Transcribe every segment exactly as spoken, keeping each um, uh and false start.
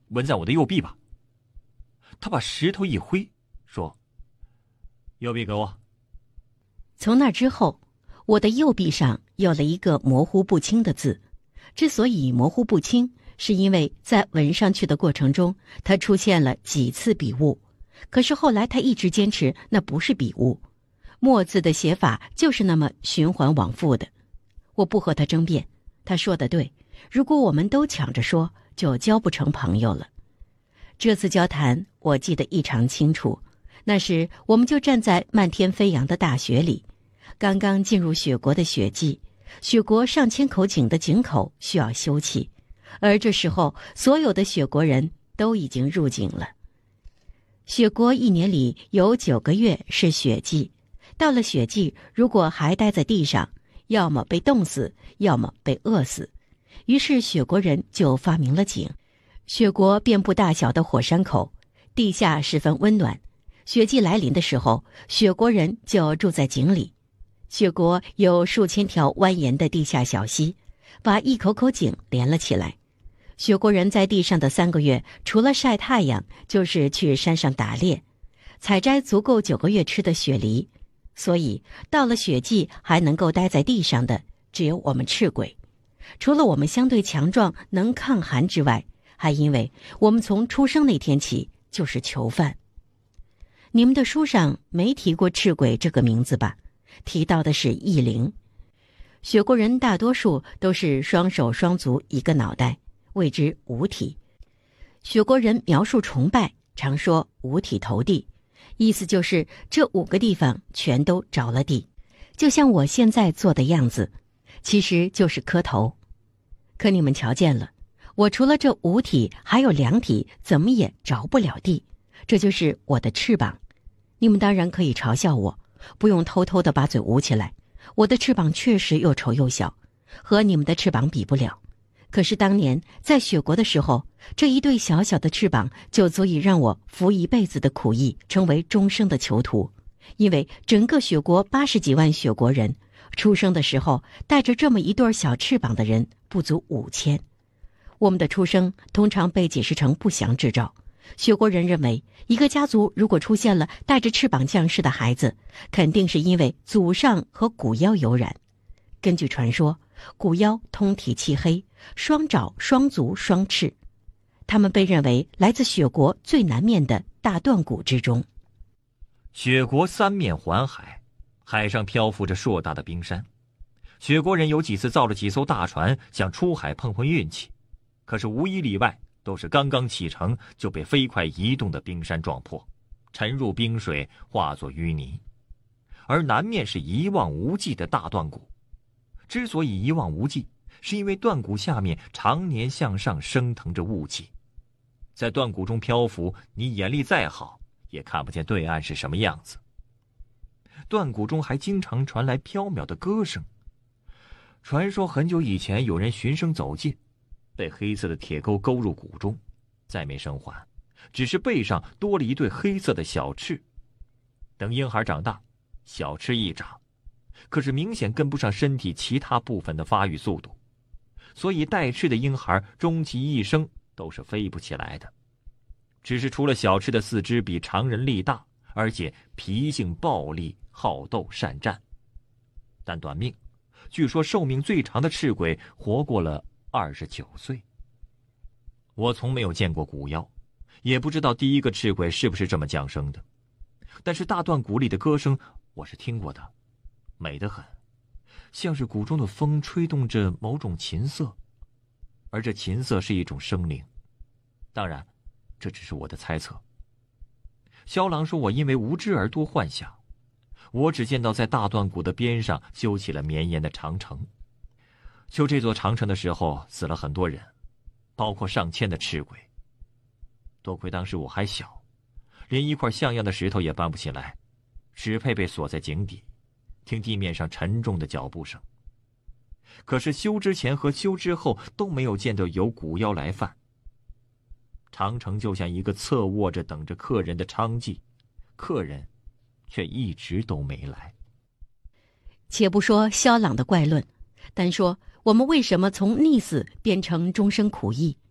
纹在我的右臂吧。他把石头一挥，说：右臂给我。 从那之后，我的右臂上有了一个模糊不清的字。之所以模糊不清，是因为在纹上去的过程中，它出现了几次笔误。可是后来他一直坚持那不是笔误，墨字的写法就是那么循环往复的。我不和他争辩，他说的对，如果我们都抢着说，就交不成朋友了。这次交谈我记得异常清楚，那时我们就站在漫天飞扬的大雪里，刚刚进入雪国的雪季，雪国上千口井的井口需要修葺，而这时候所有的雪国人都已经入井了。雪国一年里有九个月是雪季，到了雪季，如果还待在地上，要么被冻死，要么被饿死。于是雪国人就发明了井。雪国遍布大小的火山口，地下十分温暖。雪季来临的时候，雪国人就住在井里。雪国有数千条蜿蜒的地下小溪，把一口口井连了起来。雪国人在地上的三个月，除了晒太阳，就是去山上打猎，采摘足够九个月吃的雪梨。所以到了雪季还能够待在地上的，只有我们赤鬼。除了我们相对强壮能抗寒之外，还因为我们从出生那天起就是囚犯。你们的书上没提过赤鬼这个名字吧？提到的是异灵。雪国人大多数都是双手双足一个脑袋，谓之五体。雪国人描述崇拜，常说五体投地，意思就是这五个地方全都着了地，就像我现在做的样子，其实就是磕头。可你们瞧见了，我除了这五体还有两体怎么也着不了地，这就是我的翅膀。你们当然可以嘲笑我，不用偷偷地把嘴捂起来，我的翅膀确实又丑又小，和你们的翅膀比不了。可是当年在雪国的时候，这一对小小的翅膀就足以让我服一辈子的苦役，成为终生的囚徒。因为整个雪国八十几万雪国人，出生的时候带着这么一对小翅膀的人不足五千。我们的出生通常被解释成不祥之兆。雪国人认为，一个家族如果出现了带着翅膀降世的孩子，肯定是因为祖上和古妖有染。根据传说，古妖通体漆黑，双爪双足双翅，他们被认为来自雪国最南面的大断谷之中。 雪国三面环海，海上漂浮着硕大的冰山。雪国人有几次造了几艘大船，想出海碰碰运气，可是无一例外都是刚刚启程就被飞快移动的冰山撞破，沉入冰水，化作淤泥。而南面是一望无际的大断谷，之所以一望无际，是因为断谷下面常年向上升腾着雾气，在断谷中漂浮，你眼力再好也看不见对岸是什么样子。断谷中还经常传来飘渺的歌声，传说很久以前有人循声走近，被黑色的铁钩勾入谷中，再没生还，只是背上多了一对黑色的小翅。等婴孩长大，小翅一长，可是明显跟不上身体其他部分的发育速度，所以带翅的婴孩终其一生都是飞不起来的。只是除了小翅的四肢比常人力大，而且脾性暴戾，好斗善战，但短命。据说寿命最长的赤鬼活过了二十九岁。我从没有见过古妖，也不知道第一个赤鬼是不是这么降生的，但是大断谷里的歌声我是听过的，美得很，像是谷中的风吹动着某种琴瑟，而这琴瑟是一种生灵。当然这只是我的猜测。萧郎说我因为无知而多幻想，我只见到在大断谷的边上修起了绵延的长城。修这座长城的时候死了很多人，包括上千的赤鬼。多亏当时我还小，连一块像样的石头也搬不起来，只配被锁在井底，听地面上沉重的脚步声。可是修之前和修之后都没有见到有古妖来犯。长城就像一个侧卧着等着客人的娼妓，客人却一直都没来。 且不说萧朗的怪论，单说我们为什么从溺死变成终生苦役。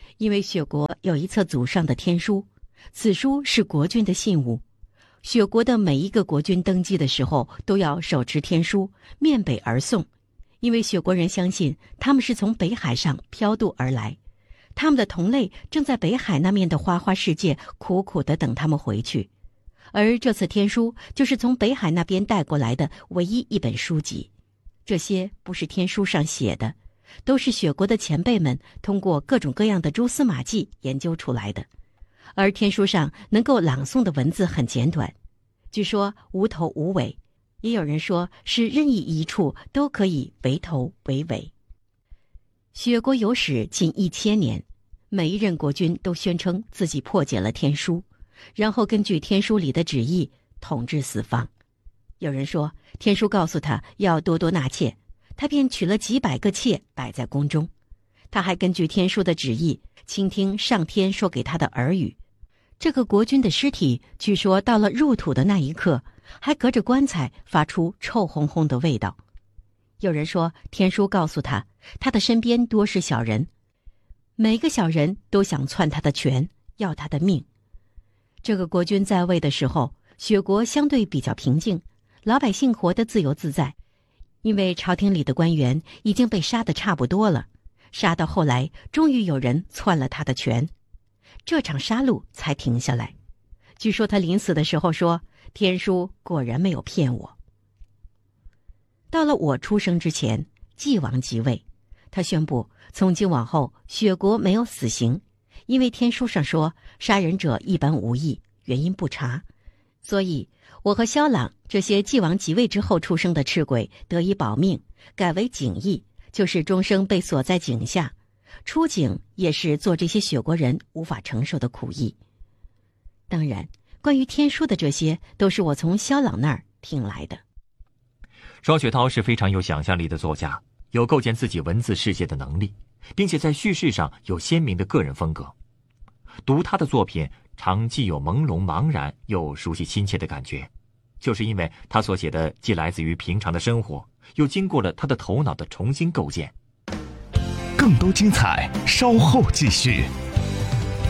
因为雪国有一册祖上的天书，此书是国君的信物。雪国的每一个国君登基的时候都要手持天书，面北而送，因为雪国人相信他们是从北海上飘渡而来，他们的同类正在北海那面的花花世界苦苦地等他们回去。而这次天书就是从北海那边带过来的唯一一本书籍。这些不是天书上写的，都是雪国的前辈们通过各种各样的蛛丝马迹研究出来的。而天书上能够朗诵的文字很简短，据说无头无尾，也有人说是任意一处都可以为头为尾。雪国有史近一千年，每一任国君都宣称自己破解了天书，然后根据天书里的旨意统治四方。有人说天书告诉他要多多纳妾，他便娶了几百个妾摆在宫中。他还根据天书的旨意倾听上天说给他的耳语。这个国君的尸体据说到了入土的那一刻，还隔着棺材发出臭烘烘的味道。有人说天书告诉他，他的身边多是小人，每个小人都想篡他的权，要他的命。这个国君在位的时候，雪国相对比较平静，老百姓活得自由自在，因为朝廷里的官员已经被杀得差不多了，杀到后来终于有人篡了他的权，这场杀戮才停下来。据说他临死的时候说，天书果然没有骗我。到了我出生之前，纪王即位，他宣布从今往后雪国没有死刑，因为天书上说杀人者一般无益，原因不查，所以我和萧朗这些纪王即位之后出生的赤鬼得以保命，改为井役，就是终生被锁在井下，出井也是做这些雪国人无法承受的苦役。当然，关于天书的这些都是我从萧朗那儿听来的。 双雪涛是非常有想象力的作家，有构建自己文字世界的能力，并且在叙事上有鲜明的个人风格。读他的作品常既有朦胧茫然又熟悉亲切的感觉，就是因为他所写的既来自于平常的生活，又经过了他的头脑的重新构建。 更多精彩稍后继续。